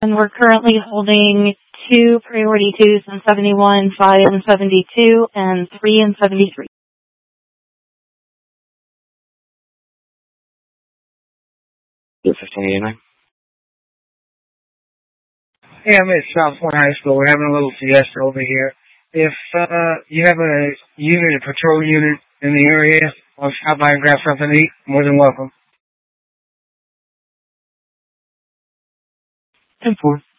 And we're currently holding 2 priority 2s in 71, 5 in 72, and 3 in 73. Yes, 1589. Hey, I'm at South Point High School. We're having a little fiesta over here. If you have a patrol unit in the area, or stop by and grab something to eat, more than welcome. 10-4.